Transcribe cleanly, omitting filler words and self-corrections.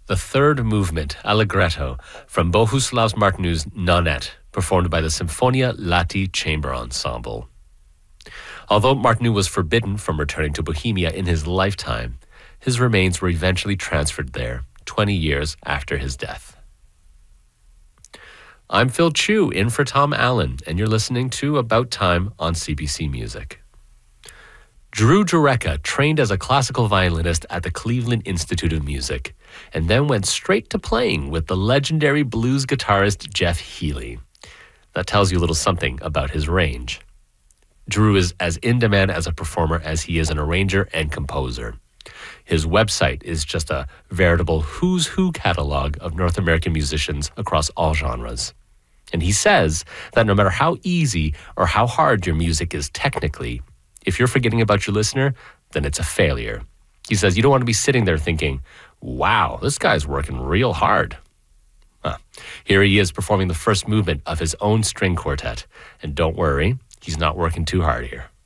the third movement, Allegretto, from Bohuslav Martinu's Nonet, performed by the Symphonia Lati Chamber Ensemble. Although Martinu was forbidden from returning to Bohemia in his lifetime, his remains were eventually transferred there 20 years after his death. I'm Phil Chu, in for Tom Allen, and you're listening to About Time on CBC Music. Drew Jurecka trained as a classical violinist at the Cleveland Institute of Music, and then went straight to playing with the legendary blues guitarist Jeff Healey. That tells you a little something about his range. Drew is as in demand as a performer as he is an arranger and composer. His website is just a veritable who's who catalog of North American musicians across all genres. And he says that no matter how easy or how hard your music is technically, if you're forgetting about your listener, then it's a failure. He says you don't want to be sitting there thinking, wow, this guy's working real hard. Here he is performing the first movement of his own string quartet. And don't worry, he's not working too hard here.